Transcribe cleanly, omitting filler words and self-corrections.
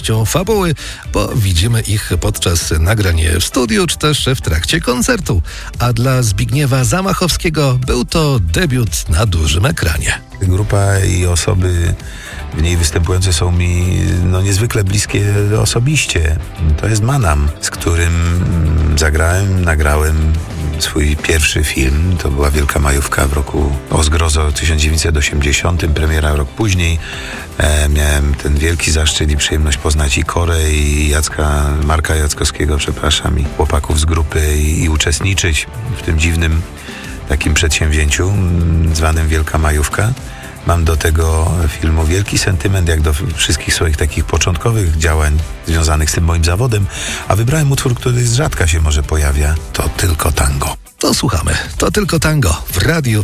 fabuły, bo widzimy ich podczas nagrań w studiu, czy też w trakcie koncertu. A dla Zbigniewa Zamachowskiego był to debiut na dużym ekranie. Grupa i osoby w niej występujące są mi niezwykle bliskie osobiście. To jest Manam, z którym nagrałem swój pierwszy film. To była Wielka Majówka w roku o zgrozo 1980, premiera rok później. Miałem ten wielki zaszczyt i przyjemność poznać i Korę, i Marka Jackowskiego, i chłopaków z grupy i uczestniczyć w tym dziwnym takim przedsięwzięciu zwanym Wielka Majówka. Mam do tego filmu wielki sentyment, jak do wszystkich swoich takich początkowych działań związanych z tym moim zawodem, a wybrałem utwór, który z rzadka się może pojawia. To tylko tango. To słuchamy. To tylko tango w radiu